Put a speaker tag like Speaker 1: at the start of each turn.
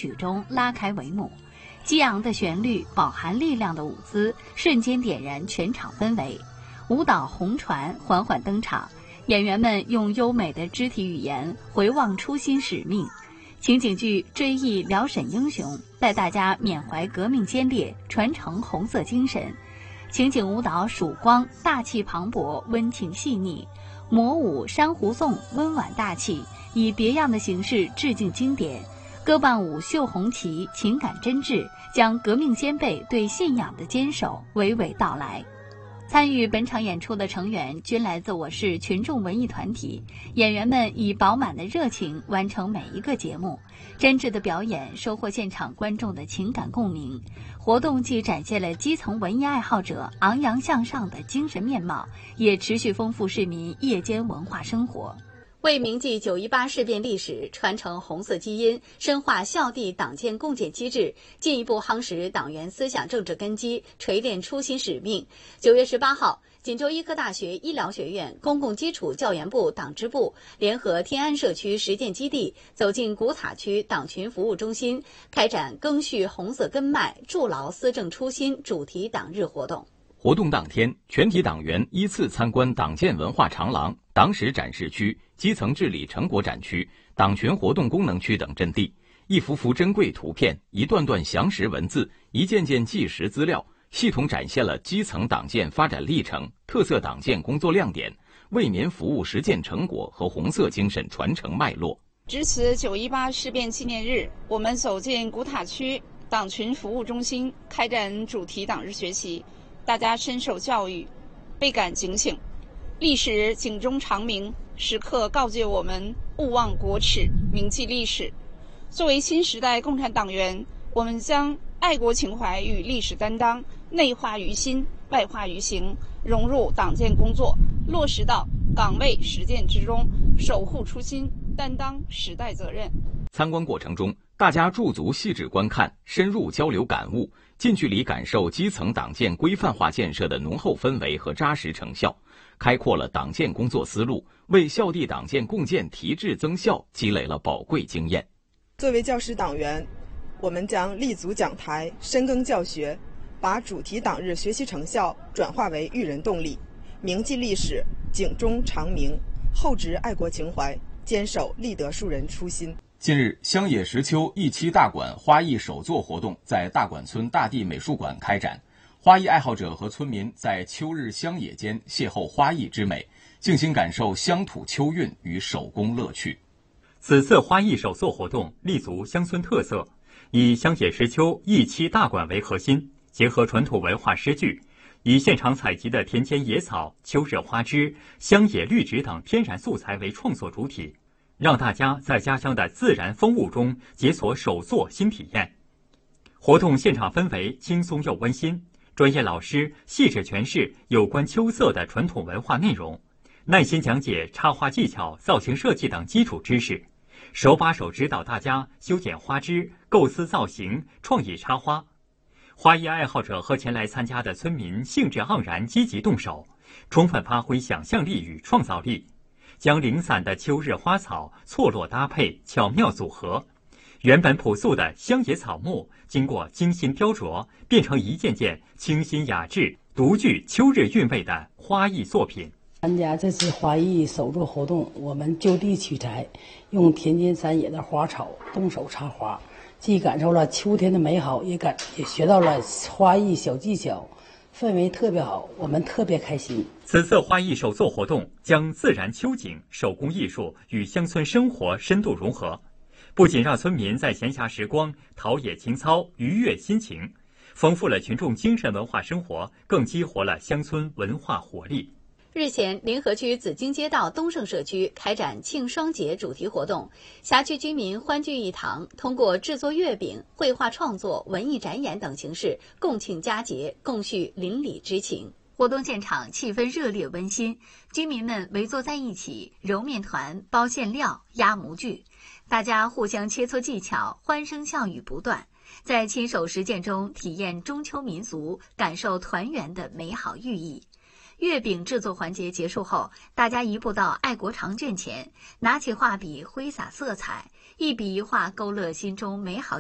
Speaker 1: 曲中拉开帷幕。激昂的旋律，饱含力量的舞姿，瞬间点燃全场氛围。舞蹈红船缓缓登场，演员们用优美的肢体语言回望初心使命。情景剧追忆辽沈英雄，带大家缅怀革命先烈，传承红色精神。情景舞蹈曙光大气磅礴，温情细腻。魔舞珊瑚颂温婉大气，以别样的形式致敬经典。歌伴舞绣红旗情感真挚，将革命先辈对信仰的坚守娓娓道来。参与本场演出的成员均来自我市群众文艺团体，演员们以饱满的热情完成每一个节目，真挚的表演收获现场观众的情感共鸣。活动既展现了基层文艺爱好者昂扬向上的精神面貌，也持续丰富市民夜间文化生活。为铭记9·18事变历史，传承红色基因，深化校地党建共建机制，进一步夯实党员思想政治根基，锤炼初心使命。9月18号，锦州医科大学医疗学院公共基础教研部党支部联合天安社区实践基地，走进古塔区党群服务中心，开展赓续红色根脉，筑牢思政初心主题党日活动。
Speaker 2: 活动当天，全体党员依次参观党建文化长廊、党史展示区、基层治理成果展区、党群活动功能区等阵地，一幅幅珍贵图片、一段段详实文字、一件件纪实资料，系统展现了基层党建发展历程、特色党建工作亮点、为民服务实践成果和红色精神传承脉络。
Speaker 3: 值此9·18事变纪念日，我们走进古塔区党群服务中心，开展主题党日学习。大家深受教育，倍感警醒。历史警钟长鸣，时刻告诫我们勿忘国耻，铭记历史。作为新时代共产党员，我们将爱国情怀与历史担当内化于心，外化于行，融入党建工作，落实到岗位实践之中，守护初心，担当时代责任。
Speaker 2: 参观过程中，大家驻足细致观看，深入交流感悟，近距离感受基层党建规范化建设的浓厚氛围和扎实成效，开阔了党建工作思路，为校地党建共建提质增效积累了宝贵经验。
Speaker 4: 作为教师党员，我们将立足讲台，深耕教学，把主题党日学习成效转化为育人动力，铭记历史，警钟长鸣，厚植爱国情怀，坚守立德树人初心。
Speaker 2: 近日，乡野时秋艺期大馆花艺手作活动在大馆村大地美术馆开展，花艺爱好者和村民在秋日乡野间邂逅花艺之美，静心感受乡土秋韵与手工乐趣。
Speaker 5: 此次花艺手作活动立足乡村特色，以乡野时秋艺期大馆为核心，结合传统文化诗句，以现场采集的田间野草、秋日花枝、乡野绿植等天然素材为创作主体，让大家在家乡的自然风物中解锁手作新体验。活动现场氛围轻松又温馨，专业老师细致诠释有关秋色的传统文化内容，耐心讲解插花技巧、造型设计等基础知识，手把手指导大家修剪花枝、构思造型、创意插花。花艺爱好者和前来参加的村民兴致盎然，积极动手，充分发挥想象力与创造力，将零散的秋日花草错落搭配，巧妙组合，原本朴素的乡野草木经过精心雕琢，变成一件件清新雅致、独具秋日韵味的花艺作品。
Speaker 6: 参加这次花艺手作活动，我们就地取材，用田间山野的花草动手插花，既感受了秋天的美好，也学到了花艺小技巧，氛围特别好，我们特别开心。
Speaker 5: 此次花艺手作活动将自然秋景、手工艺术与乡村生活深度融合，不仅让村民在闲暇时光陶冶情操、愉悦心情，丰富了群众精神文化生活，更激活了乡村文化活力。
Speaker 1: 日前，临河区紫荆街道东胜社区开展庆双节主题活动，辖区居民欢聚一堂，通过制作月饼、绘画创作、文艺展演等形式共庆佳节，共叙邻里之情。活动现场气氛热烈温馨，居民们围坐在一起揉面团、包馅料、压模具，大家互相切磋技巧，欢声笑语不断，在亲手实践中体验中秋民俗，感受团圆的美好寓意。月饼制作环节结束后，大家移步到爱国长卷前，拿起画笔挥洒色彩，一笔一画勾勒心中美好